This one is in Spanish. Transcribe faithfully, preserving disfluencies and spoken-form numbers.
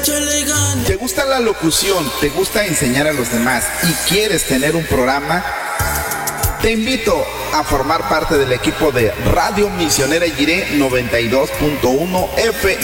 ¿Te gusta la locución? ¿Te gusta enseñar a los demás? ¿Y quieres tener un programa? Te invito a formar parte del equipo de Radio Misionera Jiré noventa y dos punto uno F